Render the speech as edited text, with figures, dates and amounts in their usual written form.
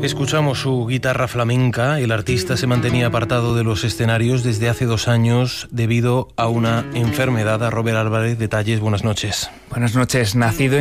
Escuchamos su guitarra flamenca. El artista se mantenía apartado de los escenarios desde hace 2 años debido a una enfermedad. A Robert Álvarez, detalles, buenas noches. Buenas noches. Nacido